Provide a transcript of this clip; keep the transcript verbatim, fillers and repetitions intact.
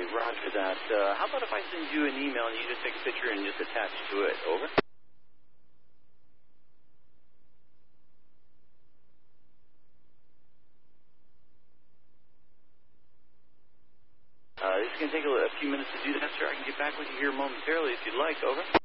roger that. Uh, how about if I send you an email and you just take a picture and just attach to it? Over. Uh, this is going to take a, a few minutes to do that, sir. I can get back with you here momentarily if you'd like. Over.